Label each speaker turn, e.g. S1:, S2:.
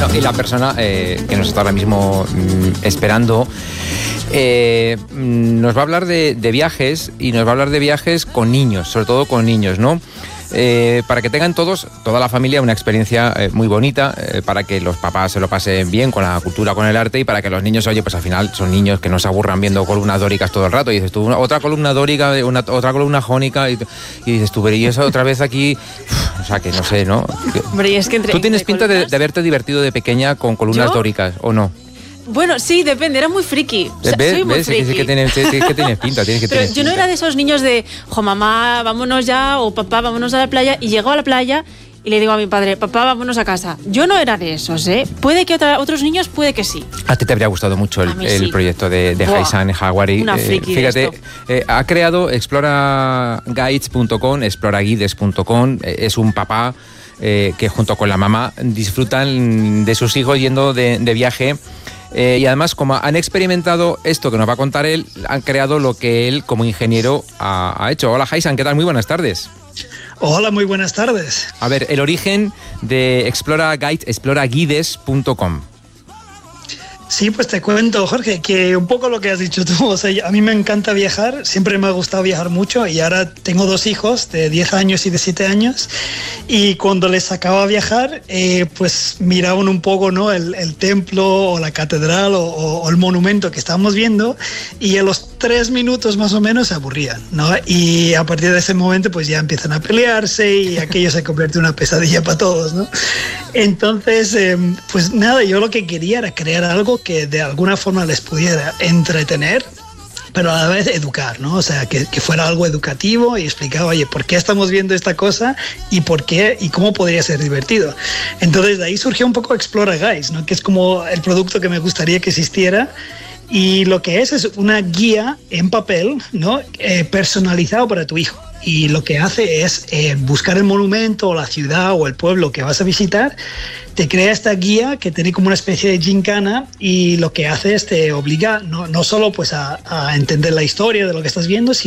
S1: Bueno, y la persona que nos está ahora mismo esperando nos va a hablar de viajes, y nos va a hablar de viajes con niños, sobre todo con niños, ¿no? Para que tengan toda la familia, una experiencia muy bonita, para que los papás se lo pasen bien con la cultura, con el arte, y para que los niños, oye, pues al final son niños que no se aburran viendo columnas dóricas todo el rato. Y dices tú, otra columna dórica, otra columna jónica, y dices tú, pero y eso otra vez aquí, o sea, que no sé, ¿no?
S2: Hombre, y es que
S1: ¿Tú tienes pinta de haberte divertido de pequeña con columnas dóricas, o no?
S2: Bueno, sí, depende, era muy friki. O sea, soy muy friki.
S1: Sí que tienes pinta,
S2: Pero yo no era de esos niños de, mamá, vámonos ya, o papá, vámonos a la playa, y llego a la playa y le digo a mi padre, papá, vámonos a casa. Yo no era de esos, ¿eh? Puede que otros niños, puede que sí.
S1: A ti te habría gustado mucho el proyecto de Haizan Hawari.
S2: Una friki
S1: fíjate, ha creado exploraguides.com, exploraguides.com, es un papá que junto con la mamá disfrutan de sus hijos yendo de viaje. Y además, como han experimentado esto que nos va a contar él, han creado lo que él como ingeniero ha hecho. Hola Haizan, ¿qué tal? Muy buenas tardes.
S3: Hola, muy buenas tardes.
S1: A ver, el origen de exploraguides.com.
S3: Sí, pues te cuento, Jorge, que un poco lo que has dicho tú. O sea, a mí me encanta viajar, siempre me ha gustado viajar mucho, y ahora tengo 2 hijos de 10 años y de 7 años, y cuando les sacaba a viajar, pues miraban un poco, ¿no?, el templo o la catedral o el monumento que estábamos viendo, y a los 3 minutos más o menos se aburrían, ¿no? Y a partir de ese momento pues ya empiezan a pelearse y aquello se convierte en una pesadilla para todos, ¿no? Entonces, pues nada, yo lo que quería era crear algo que de alguna forma les pudiera entretener, pero a la vez educar, ¿no? O sea, que fuera algo educativo y explicar, oye, ¿por qué estamos viendo esta cosa y por qué y cómo podría ser divertido? Entonces de ahí surgió un poco Explora Guides, ¿no? Que es como el producto que me gustaría que existiera. Y lo que es una guía en papel, ¿no? Personalizado para tu hijo. Y lo que hace es buscar el monumento o la ciudad o el pueblo que vas a visitar, te crea esta guía que tiene como una especie de gincana, y lo que hace es te obliga no solo pues a entender la historia de lo que estás viendo, sino